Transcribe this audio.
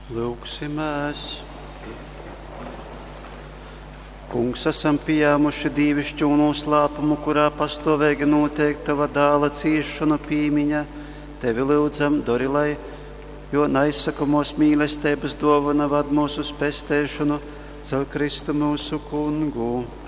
Lūksimies. Kungs, esam pieņēmuši dievišķo noslēpumu, kurā pastāvīgi notiek tava dēla ciešanu pīmiņa. Tevi lūdzam, dori, lai jo neizsakamos mīlestības dāvana vad mūsu uz pestēšanu caur Kristu mūsu Kungu.